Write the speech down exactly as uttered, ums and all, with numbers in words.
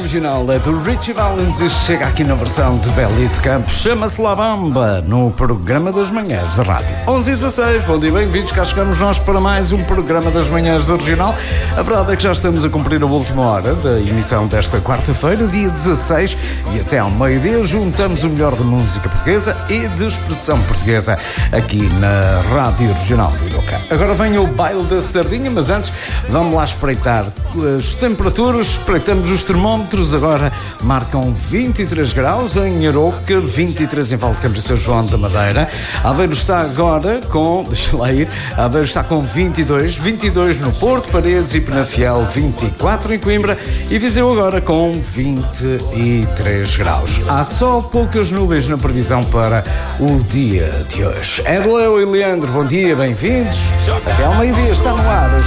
original é do Richie Valens e chega aqui na versão de Belito Campos. Chama-se La Bamba, no programa das manhãs da rádio. onze e dezasseis, bom dia, bem-vindos. Cá chegamos nós para mais um programa das manhãs do Regional. A verdade é que já estamos a cumprir a última hora da emissão desta quarta-feira, dia dezasseis, e até ao meio-dia juntamos o melhor de música portuguesa e de expressão portuguesa aqui na Rádio Regional do Iroca. Agora vem o baile da sardinha, mas antes vamos lá espreitar as temperaturas. Espreitamos os termómetros, agora marcam vinte e três graus em Aroca, vinte e três em Valdecambra e São João da Madeira. Aveiro está agora com, deixa lá ir, Aveiro está com vinte e dois, vinte e dois no Porto, Paredes e Penafiel, vinte e quatro em Coimbra e Viseu agora com vinte e três graus. Há só poucas nuvens na previsão para o dia de hoje. Edleu e Leandro, bom dia, bem-vindos. Até ao meio-dia está no ar.